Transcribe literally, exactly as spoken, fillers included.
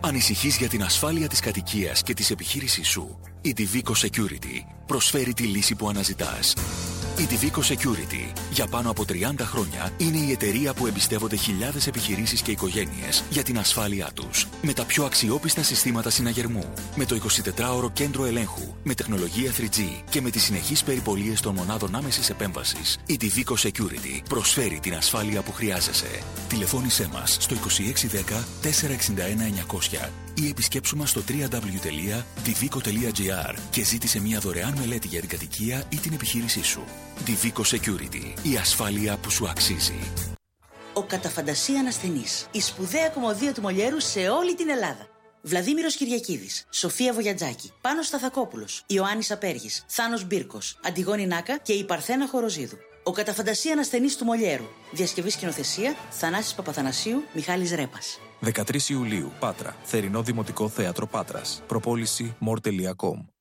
Ανησυχείς για την ασφάλεια της κατοικίας και της επιχείρησής σου? Η Divico Security προσφέρει τη λύση που αναζητάς. Η Divico Security για πάνω από τριάντα χρόνια είναι η εταιρεία που εμπιστεύονται χιλιάδες επιχειρήσεις και οικογένειες για την ασφάλειά τους. Με τα πιο αξιόπιστα συστήματα συναγερμού, με το εικοσιτετράωρο κέντρο ελέγχου, με τεχνολογία θρι τζι και με τις συνεχείς περιπολίες των μονάδων άμεσης επέμβασης, η Divico Security προσφέρει την ασφάλεια που χρειάζεσαι. Τηλεφώνησέ μας στο είκοσι έξι δέκα τετρακόσια εξήντα ένα εννιακόσια ή επισκέψου μας στο double-u double-u double-u τελεία divico τελεία gr και ζήτησε μια δωρεάν μελέτη για την κατοικία ή την επιχείρησή σου. Divico Security. Η ασφάλεια που σου αξίζει. Ο κατά φαντασία ανασθενής. Η σπουδαία κομμωδία του Μολιέρου σε όλη την Ελλάδα. Βλαδίμηρος Κυριακίδης, Σοφία Βογιατζάκη, Πάνος Σταθακόπουλος, Ιωάννης Απέργης, Θάνος Μπύρκος, Αντιγόνη Νάκα και η Παρθένα Χοροζίδου. Ο κατά φαντασία ανασθενής του Μολιέρου. Διασκευή σκηνοθεσία Θανάσης Παπαθανασίου, Μιχάλης Ρέπας. δεκατρείς Ιουλίου, Πάτρα. Θερινό Δημοτικό Θέατρο Πάτρας. Προπόληση μορ τελεία κομ.